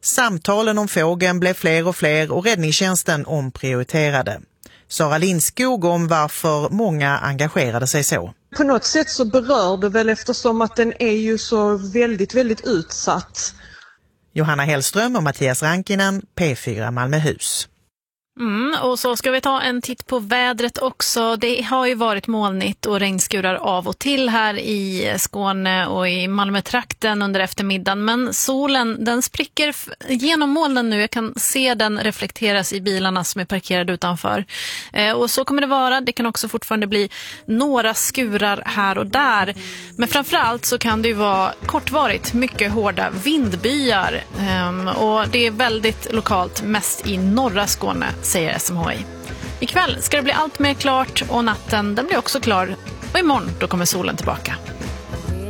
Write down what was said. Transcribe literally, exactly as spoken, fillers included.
Samtalen om fågeln blev fler och fler och räddningstjänsten omprioriterade. Sara Lindskog om varför många engagerade sig så. På något sätt så berör det väl eftersom att den är ju så väldigt, väldigt utsatt. Johanna Hellström och Mattias Rankinen, P fyra Malmöhus. Mm, och så ska vi ta en titt på vädret också. Det har ju varit molnigt och regnskurar av och till här i Skåne och i Malmötrakten under eftermiddagen. Men solen, den spricker genom molnen nu. Jag kan se den reflekteras i bilarna som är parkerade utanför. Eh, och så kommer det vara. Det kan också fortfarande bli några skurar här och där. Men framförallt så kan det ju vara kortvarigt mycket hårda vindbyar. Eh, och det är väldigt lokalt, mest i norra Skåne, säger S M H I. Ikväll ska det bli allt mer klart och natten den blir också klar. Och imorgon då kommer solen tillbaka.